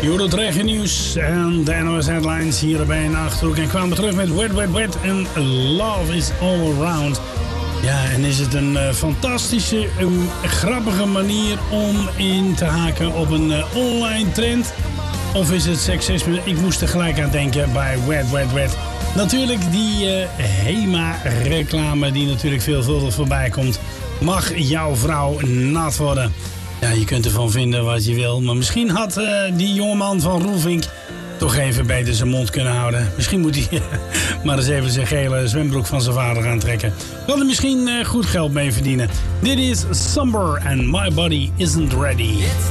Het regennieuws en de NOS Headlines hier bij een Achterhoek. En kwamen terug met Wet, Wet, Wet en Love is All Around. Ja, en is het een fantastische, grappige manier om in te haken op een online trend? Of is het seksisme? Ik moest er gelijk aan denken bij Wet, Wet, Wet. Natuurlijk die HEMA-reclame die natuurlijk veelvuldig voorbij komt. Mag jouw vrouw nat worden? Ja, je kunt ervan vinden wat je wil. Maar misschien had die jongeman van Roelvink toch even beter zijn mond kunnen houden. Misschien moet hij maar eens even zijn gele zwembroek van zijn vader gaan trekken. Wil er misschien goed geld mee verdienen. Dit is Somber and My Body Isn't Ready.